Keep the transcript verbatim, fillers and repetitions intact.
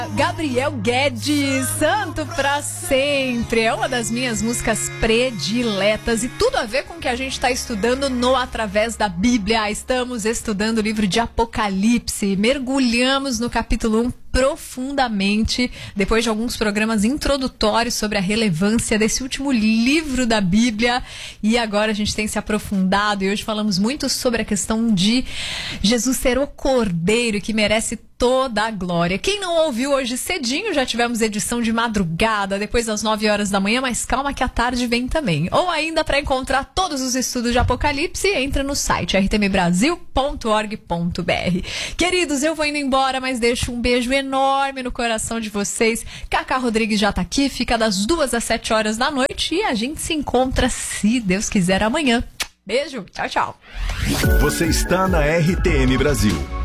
Gabriel Guedes, Santo pra Sempre, é uma das minhas músicas prediletas e tudo a ver com o que a gente está estudando no Através da Bíblia. Estamos estudando o livro de Apocalipse, mergulhamos no capítulo um profundamente, depois de alguns programas introdutórios sobre a relevância desse último livro da Bíblia, e agora a gente tem se aprofundado e hoje falamos muito sobre a questão de Jesus ser o Cordeiro que merece toda a glória. Quem não ouviu hoje cedinho, já tivemos edição de madrugada, depois das nove horas da manhã, mas calma que a tarde vem também. Ou ainda, para encontrar todos os estudos de Apocalipse, entra no site r t m brasil ponto org ponto b r. Queridos, eu vou indo embora, mas deixo um beijo enorme no coração de vocês. Cacá Rodrigues já tá aqui, fica das duas às sete horas da noite e a gente se encontra, se Deus quiser, amanhã. Beijo, tchau, tchau. Você está na R T M Brasil.